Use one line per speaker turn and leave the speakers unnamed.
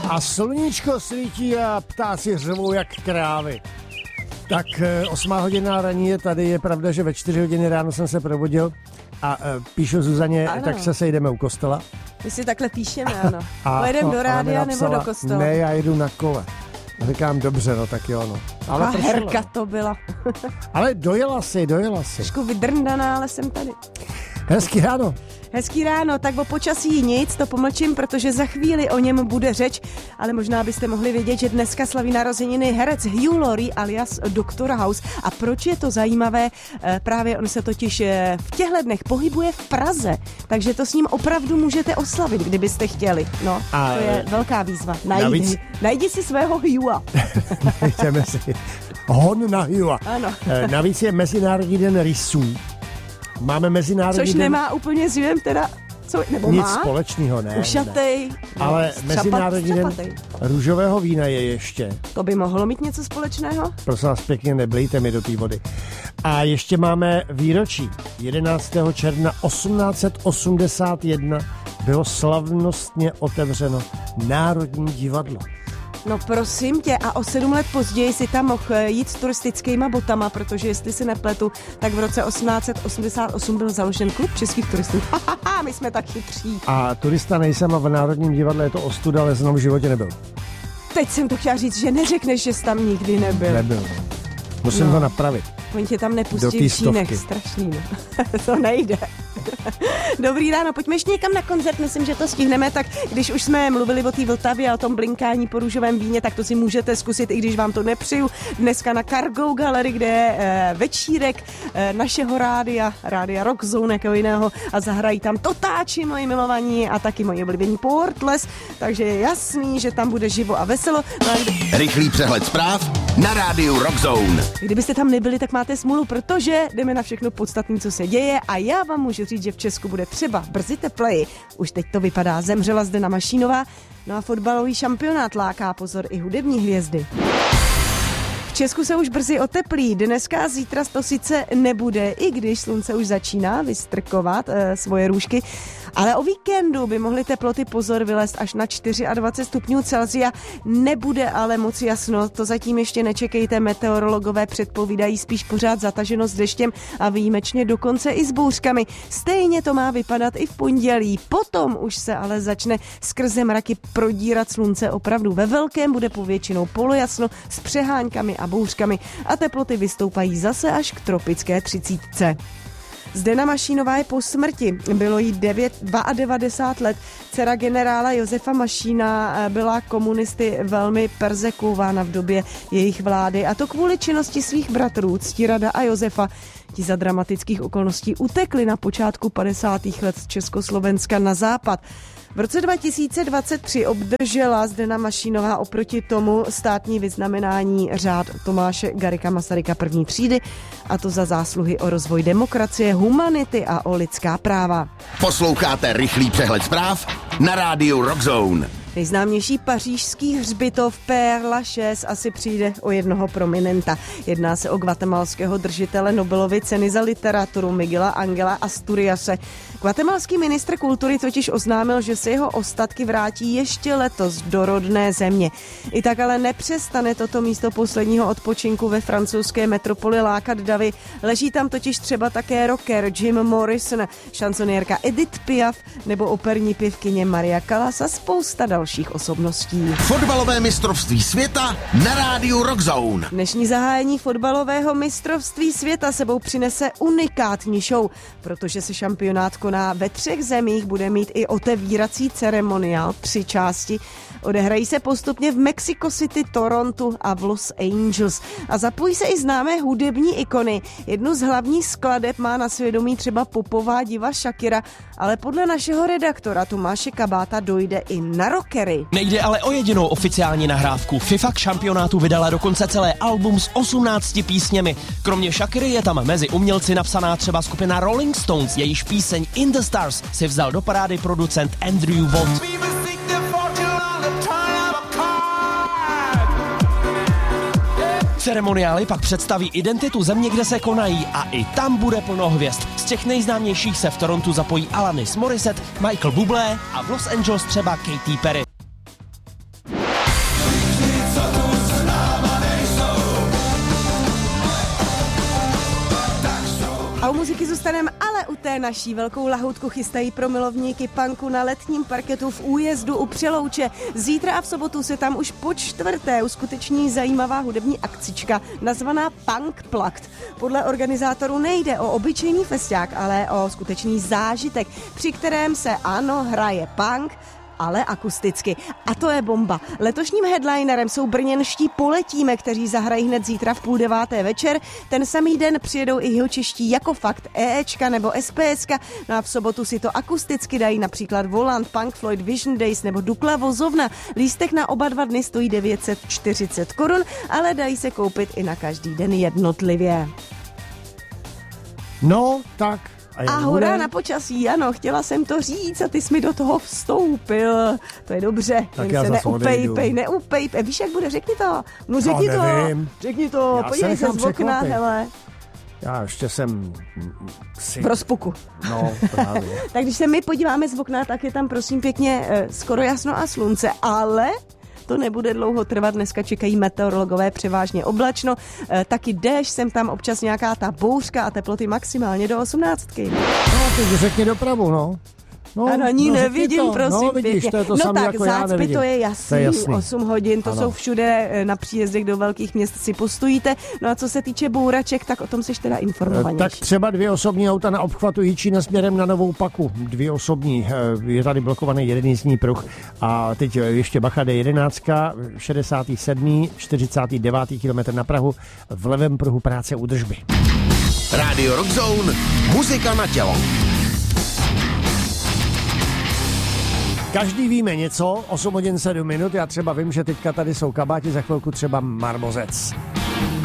A sluníčko svítí a ptáci řvou jak krávy. Tak 8 hodina raní je tady. Je pravda, že ve 4 hodiny ráno jsem se probudil a píšu Zuzaně, ano. Tak se sejdeme u kostela.
My si takhle píšeme, ano. Pojedeme do rádia nebo do kostela?
Ne, já jedu na kole. Říkám, dobře, no tak jo, no.
Ale herka to byla.
Ale dojela si.
Trošku vydrndaná, ale jsem tady.
Hezký ráno,
tak o počasí nic, to pomlčím, protože za chvíli o něm bude řeč, ale možná byste mohli vědět, že dneska slaví narozeniny herec Hugh Laurie alias Dr. House. A proč je to zajímavé? Právě on se totiž v těchto dnech pohybuje v Praze, takže to s ním opravdu můžete oslavit, kdybyste chtěli. No, to je velká výzva. Najdi si svého Hugha.
Chceme si hon na Hugha.
Ano.
Navíc je Mezinárodní den rysů. Máme mezinárodní
Což nemá úplně s Juhem teda
nic společného, ne.
Ušatej.
Ale mezinárodní den růžového vína je ještě.
To by mohlo mít něco společného?
Prosím vás pěkně, neblejte mi do té vody. A ještě máme výročí. 11. června 1881 bylo slavnostně otevřeno Národní divadlo.
No prosím tě, a o 7 let později si tam mohl jít s turistickýma botama, protože jestli si nepletu, tak v roce 1888 byl založen klub českých turistů. My jsme tak chytří.
A turista nejsem a v Národním divadle je to ostuda, ale jsem v životě nebyl.
Teď jsem to chtěla říct, že neřekneš, že jsi tam nikdy nebyl.
Nebyl. Musím to napravit.
Oni tě tam nepustí v čínech, strašný. No. To nejde. Dobrý ráno, pojďme ještě někam na koncert, myslím, že to stihneme, tak když už jsme mluvili o té Vltavě a o tom blinkání po růžovém víně, tak to si můžete zkusit, i když vám to nepřeju. Dneska na Cargo Gallery, kde je večírek našeho rádia Rock Zone, jako jiného, a zahrají tam Totáči, moji milovaní, a taky moji oblíbení Portless, takže je jasný, že tam bude živo a veselo.
Rychlý přehled zpráv na rádiu Rock Zone.
Kdybyste tam nebyli, tak máte smůlu, protože jdeme na všechno podstatné, co se děje, a já vám můžu říct, že v Česku bude třeba brzy tepleji. Už teď to vypadá, zemřela Zdena Mašínová, no a fotbalový šampionát láká pozor i hudební hvězdy. V Česku se už brzy oteplí, dneska a zítra to sice nebude, i když slunce už začíná vystrkovat svoje růžky, ale o víkendu by mohly teploty pozor vylézt až na 24 stupňů Celsia. Nebude ale moc jasno, to zatím ještě nečekejte, meteorologové předpovídají spíš pořád zataženost deštěm a výjimečně dokonce i s bouřkami. Stejně to má vypadat i v pondělí, potom už se ale začne skrze mraky prodírat slunce opravdu ve velkém, bude povětšinou polojasno s přeháňkami a bouřkami a teploty vystoupají zase až k tropické 30. Zdena Mašínová je po smrti, bylo jí 92 let. Dcera generála Josefa Mašína byla komunisty velmi perzekuována v době jejich vlády, a to kvůli činnosti svých bratrů Ctirada a Josefa. Ti za dramatických okolností utekli na počátku 50. let z Československa na západ. V roce 2023 obdržela Zdena Mašínová oproti tomu státní vyznamenání řád Tomáše Garrigua Masaryka první třídy, a to za zásluhy o rozvoj demokracie, humanity a o lidská práva.
Posloucháte rychlý přehled zpráv na rádiu Rock Zone.
Nejznámější pařížský hřbitov Père Lachaise asi přijde o jednoho prominenta. Jedná se o guatemalského držitele Nobelovy ceny za literaturu Miguela Angela Asturiase. Guatemalský ministr kultury totiž oznámil, že se jeho ostatky vrátí ještě letos do rodné země. I tak ale nepřestane toto místo posledního odpočinku ve francouzské metropoli lákat davy. Leží tam totiž třeba také rocker Jim Morrison, šansonierka Edith Piaf nebo operní pěvkyně Maria Callas a spousta dalších osobností.
Fotbalové mistrovství světa na rádiu Rock Zone.
Dnešní zahájení fotbalového mistrovství světa sebou přinese unikátní show, protože se šampionát koná ve 3 zemích, bude mít i otevírací ceremoniál, 3 části. Odehrají se postupně v Mexico City, Torontu a v Los Angeles. A zapojí se i známé hudební ikony. Jednu z hlavních skladeb má na svědomí třeba popová diva Shakira, ale podle našeho redaktora Tomáše Kabáta dojde i na rockery.
Nejde ale o jedinou oficiální nahrávku. FIFA k šampionátu vydala dokonce celé album s 18 písněmi. Kromě Shakiry je tam mezi umělci napsaná třeba skupina Rolling Stones, jejíž píseň In the Stars si vzal do parády producent Andrew Watt. Ceremoniály pak představí identitu země, kde se konají, a i tam bude plno hvězd. Z těch nejznámějších se v Torontu zapojí Alanis Morissette, Michael Bublé a v Los Angeles třeba Katy Perry.
A u muziky zůstaneme, ale u té naší velkou lahoutku chystají pro milovníky punku na letním parketu v Újezdu u Přelouče. Zítra a v sobotu se tam už po čtvrté uskuteční zajímavá hudební akcička nazvaná Punk Plugged. Podle organizátorů nejde o obyčejný festiák, ale o skutečný zážitek, při kterém se ano hraje punk, ale akusticky. A to je bomba. Letošním headlinerem jsou brněnští Poletíme, kteří zahrají hned zítra v 8:30 večer. Ten samý den přijedou i jihočeští Jako Fakt, EEčka nebo SPSka. No a v sobotu si to akusticky dají například Volant, Punk Floyd, Vision Days nebo Dukla Vozovna. Lístek na oba dva dny stojí 940 korun, ale dají se koupit i na každý den jednotlivě.
No, tak.
A hurá na počasí, ano, chtěla jsem to říct a ty jsi mi do toho vstoupil. To je dobře,
tak
jen se neupejpej. Víš, jak bude, řekni to. No řekni to, podívej se z okna, hele.
Já ještě jsem
v rozpuku.
No, právě.
Tak když se my podíváme z okna, tak je tam prosím pěkně skoro jasno a slunce, ale to nebude dlouho trvat, dneska čekají meteorologové převážně oblačno, taky déšť, sem tam občas nějaká ta bouřka a teploty maximálně do 18.
No, teď řekni dopravu, no.
No, a na ní nevidím, prosím,
vidíš, to je to samé, jako já nevidím.
To je jasný, 8 hodin, to jsou všude na příjezdech do velkých měst si postojíte. No a co se týče bouraček, tak o tom jsi teda informovanější.
Tak třeba 2 osobní auta na obchvatu Jičína směrem na Novou Paku. 2 osobní, je tady blokovaný jeden jízdní pruh. A teď ještě bacha D11, 67. 49. kilometr na Prahu, v levém pruhu práce údržby.
Radio Rock Zone, muzika na tělo.
Každý víme něco, 8 hodin 7 minut, já třeba vím, že teďka tady jsou kabáti, za chvilku třeba marmozec.